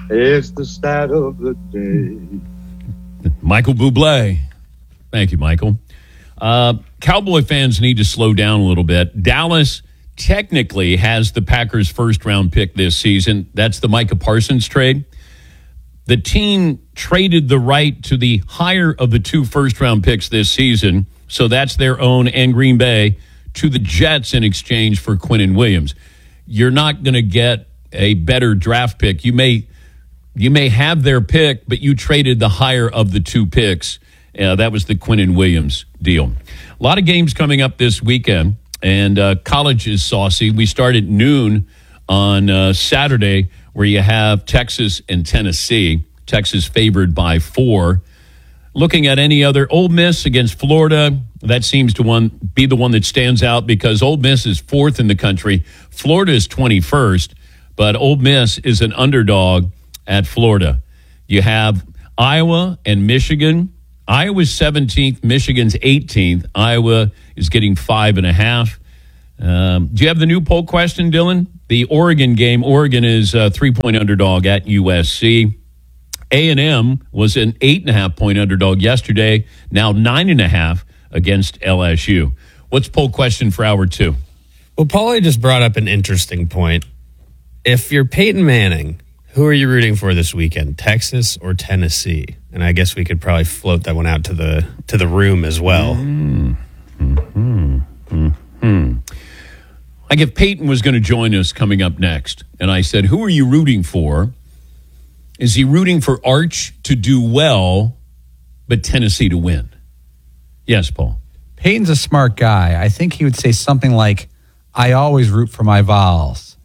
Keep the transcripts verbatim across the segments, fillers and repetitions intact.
It's the stat of the day. Michael Bublé. Thank you, Michael. Uh, Cowboy fans need to slow down a little bit. Dallas technically has the Packers' first-round pick this season. That's the Micah Parsons trade. The team traded the right to the higher of the two first-round picks this season, so that's their own and Green Bay, to the Jets in exchange for Quinnen Williams. You're not going to get a better draft pick. You may you may have their pick, but you traded the higher of the two picks. Uh, that was the Quinnen Williams deal. A lot of games coming up this weekend, and uh, college is saucy. We start at noon on uh, Saturday, where you have Texas and Tennessee. Texas favored by four. Looking at any other, Ole Miss against Florida, that seems to one be the one that stands out because Ole Miss is fourth in the country. Florida is twenty-first, but Ole Miss is an underdog at Florida. You have Iowa and Michigan. Iowa's seventeenth, Michigan's eighteenth. Iowa is getting five and a half. Um, do you have the new poll question, Dylan? The Oregon game. Oregon is a three-point underdog at U S C. A and M was an eight and a half point underdog yesterday. Now nine and a half against L S U. What's poll question for hour two? Well, Paulie just brought up an interesting point. If you're Peyton Manning, who are you rooting for this weekend, Texas or Tennessee? And I guess we could probably float that one out to the to the room as well. Mm-hmm. Mm-hmm. Mm-hmm. Like if Peyton was going to join us coming up next, and I said, who are you rooting for? Is he rooting for Arch to do well, but Tennessee to win? Yes, Paul. Peyton's a smart guy. I think he would say something like, I always root for my Vols,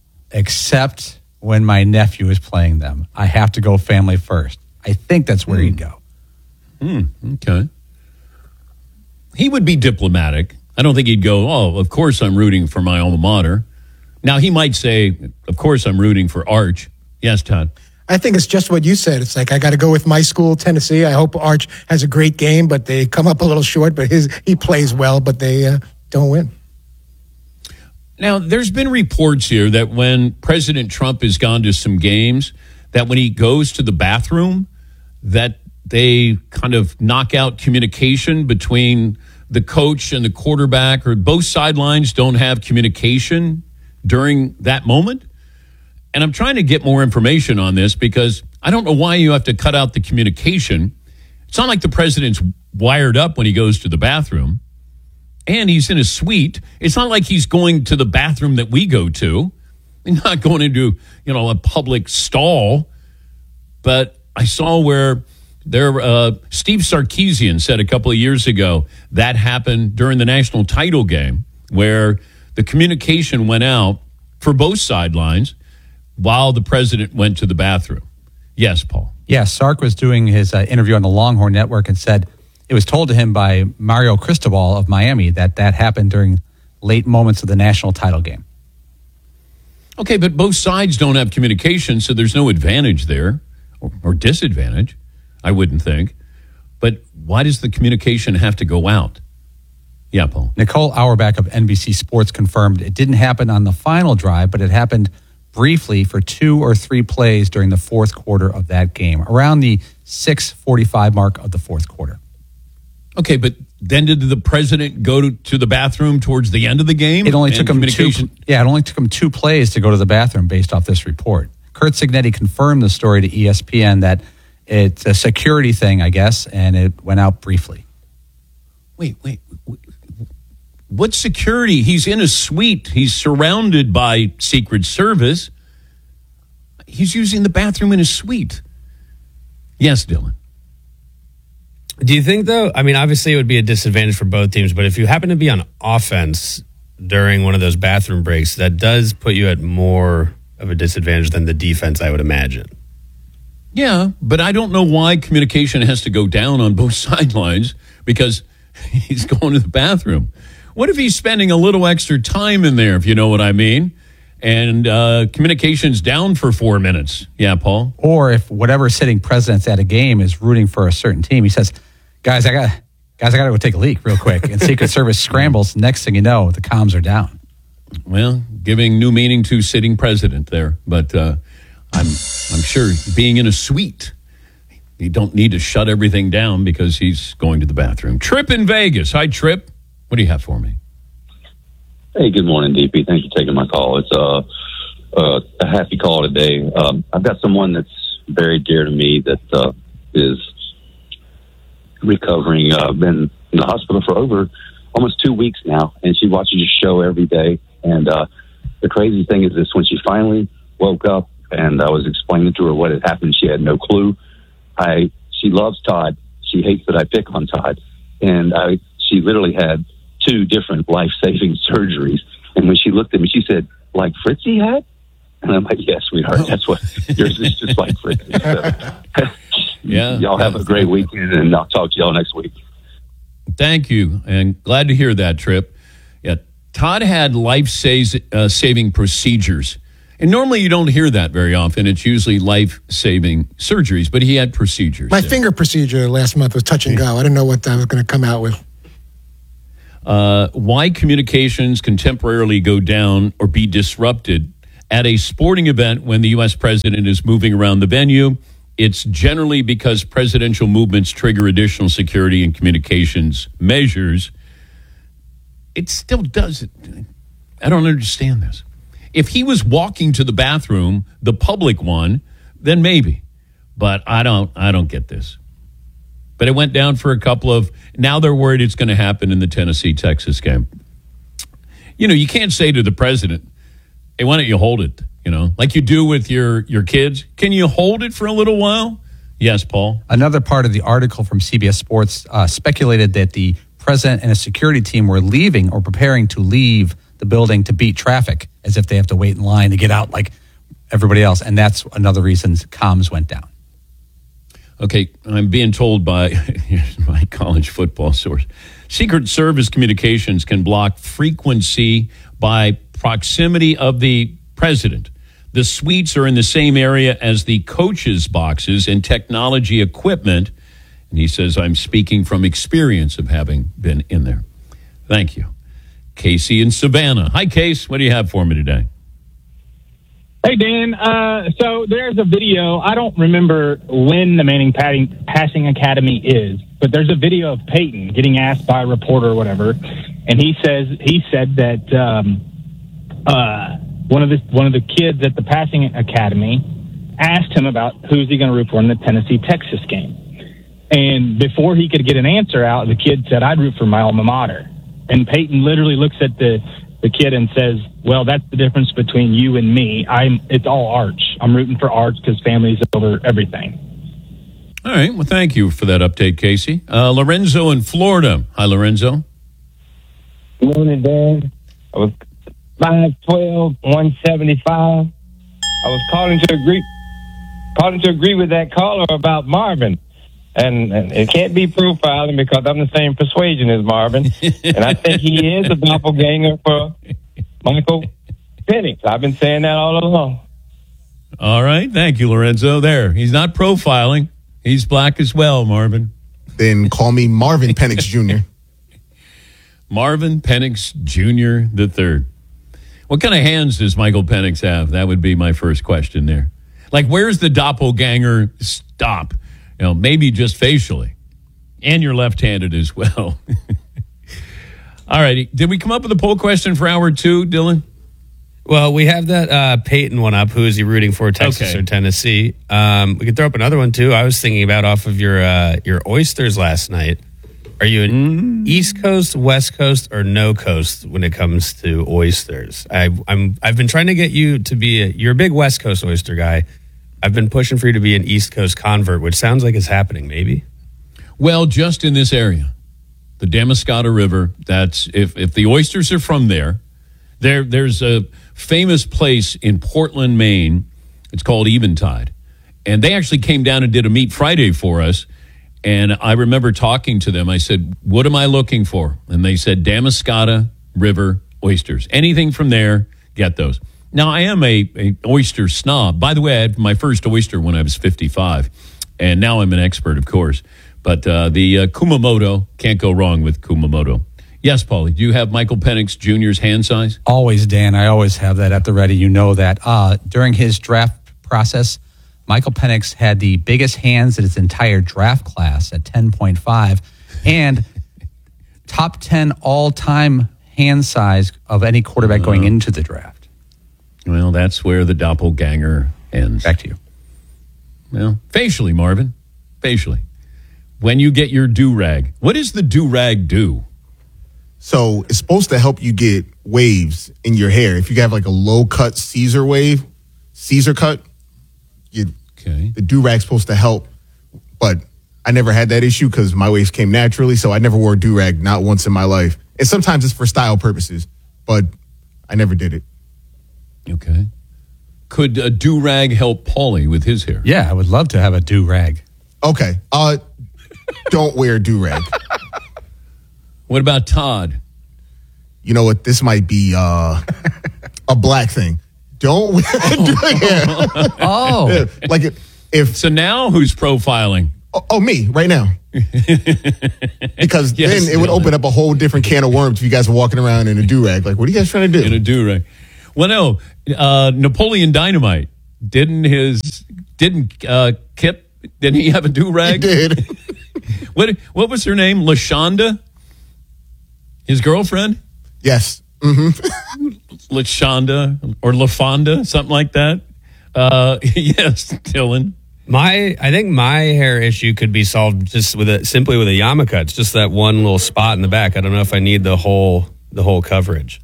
except when my nephew is playing them. I have to go family first. I think that's where mm. he'd go. Mm, okay. He would be diplomatic. I don't think he'd go, oh, of course I'm rooting for my alma mater. Now, he might say, of course I'm rooting for Arch. Yes, Todd. I think it's just what you said. It's like, I got to go with my school, Tennessee. I hope Arch has a great game, but they come up a little short. But his he plays well, but they uh, don't win. Now, there's been reports here that when President Trump has gone to some games, that when he goes to the bathroom, that they kind of knock out communication between the coach and the quarterback, or both sidelines don't have communication during that moment. And I'm trying to get more information on this because I don't know why you have to cut out the communication. It's not like the president's wired up when he goes to the bathroom. And he's in a suite. It's not like he's going to the bathroom that we go to. He's not going into, you know, a public stall. But I saw where there, uh, Steve Sarkisian said a couple of years ago that happened during the national title game where the communication went out for both sidelines while the president went to the bathroom. Yes, Paul. Yeah, Sark was doing his uh, interview on the Longhorn Network and said it was told to him by Mario Cristobal of Miami that that happened during late moments of the national title game. Okay, but both sides don't have communication, so there's no advantage there or, or disadvantage, I wouldn't think. But why does the communication have to go out? Yeah, Paul. Nicole Auerbach of N B C Sports confirmed it didn't happen on the final drive, but it happened briefly for two or three plays during the fourth quarter of that game, around the six forty-five mark of the fourth quarter. Okay, but then did the president go to, to the bathroom towards the end of the game? It only took him two. Yeah, it only took him two plays to go to the bathroom based off this report. Kurt Signetti confirmed the story to E S P N that it's a security thing, I guess, and it went out briefly. Wait, wait, wait. What security? He's in a suite. He's surrounded by Secret Service. He's using the bathroom in his suite. Yes, Dylan. Do you think, though, I mean, obviously it would be a disadvantage for both teams, but if you happen to be on offense during one of those bathroom breaks, that does put you at more of a disadvantage than the defense, I would imagine. Yeah, but I don't know why communication has to go down on both sidelines because he's going to the bathroom. What if he's spending a little extra time in there, if you know what I mean? And uh, communication's down for four minutes. Yeah, Paul? Or if whatever sitting president's at a game is rooting for a certain team, he says, guys, I got guys, I got to go take a leak real quick. And Secret Service scrambles. Next thing you know, the comms are down. Well, giving new meaning to sitting president there. But uh, I'm I'm sure being in a suite, you don't need to shut everything down because he's going to the bathroom. Trip in Vegas. Hi, Trip. What do you have for me? Hey, good morning, D P. Thanks for taking my call. It's uh, uh, a happy call today. Um, I've got someone that's very dear to me that uh, is recovering. Uh, been in the hospital for over almost two weeks now, and she watches your show every day. And uh, the crazy thing is this: when she finally woke up, and I was explaining to her what had happened, she had no clue. I she loves Todd. She hates that I pick on Todd, and I she literally had two different life-saving surgeries. And when she looked at me, she said, "Like Fritzy had?" And I'm like, "Yes, sweetheart. That's what yours is, just like Fritzy." So, yeah, y'all have a great weekend, and I'll talk to y'all next week. Thank you, and glad to hear that, Trip. Yeah, Todd had life-saving procedures. And normally you don't hear that very often. It's usually life-saving surgeries, but he had procedures. My yeah. finger procedure last month was touch and go. I didn't know what I was going to come out with. Uh, why communications can temporarily go down or be disrupted at a sporting event when the U S president is moving around the venue. It's generally because presidential movements trigger additional security and communications measures. It still does it. I don't understand this. If he was walking to the bathroom, the public one, then maybe. But I don't I don't get this. But it went down for a couple of, now they're worried it's going to happen in the Tennessee-Texas game. You know, you can't say to the president, "Hey, why don't you hold it?" You know, like you do with your, your kids. Can you hold it for a little while? Yes, Paul. Another part of the article from C B S Sports uh, speculated that the president and a security team were leaving or preparing to leave the building to beat traffic, as if they have to wait in line to get out like everybody else. And that's another reason comms went down. Okay, I'm being told by here's my college football source. Secret Service communications can block frequency by proximity of the president. The suites are in the same area as the coaches' boxes and technology equipment. And he says, "I'm speaking from experience of having been in there." Thank you. Casey in Savannah. Hi, Case. What do you have for me today? Hey, Dan. Uh, so there's a video. I don't remember when the Manning Passing Academy is, but there's a video of Peyton getting asked by a reporter or whatever, and he says he said that um, uh, one of the one of the kids at the Passing Academy asked him about who's he going to root for in the Tennessee-Texas game, and before he could get an answer out, the kid said, "I'd root for my alma mater." And Peyton literally looks at the, the kid and says, "Well, that's the difference between you and me. I'm it's all Arch. I'm rooting for Arch because family's over everything." All right. Well, thank you for that update, Casey. Uh, Lorenzo in Florida. Hi, Lorenzo. Good morning, Dan. I was five twelve, one seventy-five. I was calling to agree calling to agree with that caller about Marvin. And, and it can't be profiling because I'm the same persuasion as Marvin. And I think he is a doppelganger for Michael Penix. I've been saying that all along. All right. Thank you, Lorenzo. There. He's not profiling. He's black as well, Marvin. Then call me Marvin Penix Junior Marvin Penix Junior the third. What kind of hands does Michael Penix have? That would be my first question there. Like, where's the doppelganger stop? You know, maybe just facially. And you're left-handed as well. All righty. Did we come up with a poll question for hour two, Dylan? Well, we have that uh, Peyton one up. Who is he rooting for, Texas Okay. or Tennessee? Um, we could throw up another one, too. I was thinking about off of your uh, your oysters last night. Are you an Mm. East Coast, West Coast, or no coast when it comes to oysters? I, I'm, I've been trying to get you to be a, you're a big West Coast oyster guy. I've been pushing for you to be an East Coast convert, which sounds like it's happening, maybe. Well, just in this area. The Damariscotta River, that's if, if the oysters are from there, there there's a famous place in Portland, Maine. It's called Eventide. And they actually came down and did a Meat Friday for us. And I remember talking to them. I said, "What am I looking for?" And they said, Damariscotta River oysters. Anything from there, get those. Now, I am a, a oyster snob. By the way, I had my first oyster when I was fifty-five. And now I'm an expert, of course. But uh, the uh, Kumamoto, can't go wrong with Kumamoto. Yes, Paulie, do you have Michael Penix Junior's hand size? Always, Dan. I always have that at the ready. You know that. Uh, during his draft process, Michael Penix had the biggest hands in his entire draft class at ten point five and top ten all-time hand size of any quarterback uh, going into the draft. Well, that's where the doppelganger ends. Back to you. Well, facially, Marvin. Facially. When you get your do-rag, what does the do-rag do? So it's supposed to help you get waves in your hair. If you have like a low-cut Caesar wave, Caesar cut, you, okay. the do-rag's supposed to help. But I never had that issue because my waves came naturally, so I never wore a do-rag, not once in my life. And sometimes it's for style purposes, but I never did it. Okay. Could a do-rag help Paulie with his hair? Yeah, I would love to have a do-rag. Okay. Uh, don't wear a do-rag. What about Todd? You know what? This might be uh, a black thing. Don't wear a do-rag. Oh. Like if, if So now who's profiling? Oh, oh, me, right now. Because Yes, then it would Dylan. open up a whole different can of worms if you guys were walking around in a do-rag. Like, what are you guys trying to do? In a do-rag. Well, no. Uh, Napoleon Dynamite. Didn't his, didn't uh, Kip, didn't he have a do-rag? He did. What, what was her name? LaShonda? His girlfriend? Yes. Mm-hmm. LaShonda or LaFonda, something like that. Uh, yes, Dylan. My, I think my hair issue could be solved just with a simply with a yarmulke. It's just that one little spot in the back. I don't know if I need the whole the whole coverage.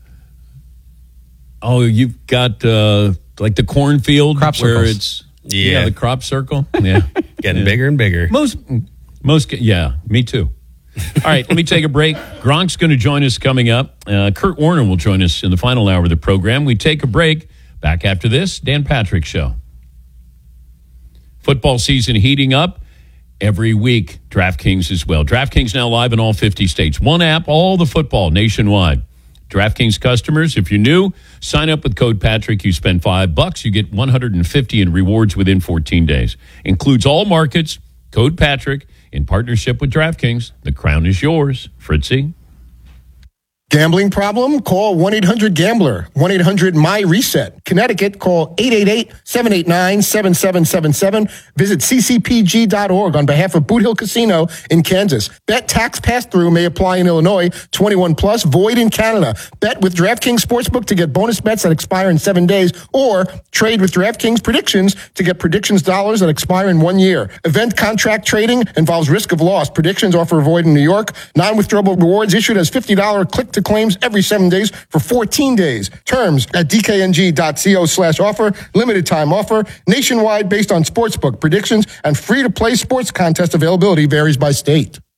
Oh, you've got uh, like the cornfield Crop where circles. it's Yeah. the crop circle. Yeah, Getting Yeah. bigger and bigger. Most, most, yeah, me too. All right, let me take a break. Gronk's going to join us coming up. Uh, Kurt Warner will join us in the final hour of the program. We take a break. Back after this, Dan Patrick Show. Football season heating up every week. DraftKings as well. DraftKings now live in all fifty states. One app, all the football nationwide. DraftKings customers, if you're new, sign up with code Patrick. You spend five bucks, you get one hundred fifty in rewards within fourteen days. Includes all markets. Code Patrick in partnership with DraftKings. The crown is yours, Fritzy. Gambling problem? Call one eight hundred gambler. one eight hundred my reset. Connecticut, call eight eight eight, seven eight nine, seven seven seven seven. Visit c c p g dot org on behalf of Boot Hill Casino in Kansas. Bet tax pass-through may apply in Illinois. twenty-one plus, void in Canada. Bet with DraftKings Sportsbook to get bonus bets that expire in seven days, or trade with DraftKings Predictions to get predictions dollars that expire in one year. Event contract trading involves risk of loss. Predictions offer void in New York. Non-withdrawable rewards issued as fifty dollars click-to claims every seven days for fourteen days. Terms at d k n g dot co slash offer. Limited time offer. Nationwide based on sportsbook predictions and free-to-play sports contest availability varies by state.